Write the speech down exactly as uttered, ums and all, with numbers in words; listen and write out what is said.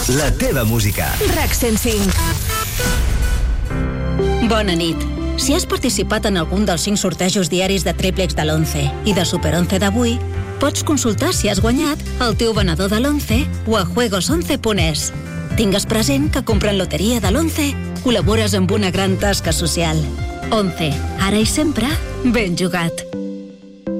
La teva música. RAC cent cinc. Bona nit. Si has participat en algun dels cinc sortejos diaris de triplex de l'once i de Super onze d'avui, pots consultar si has guanyat al teu venedor de l'once o a juegos once punt es. Tingues present que comprant loteria de l'once col·labores amb una gran tasca social. onze. Ara i sempre, ben jugat.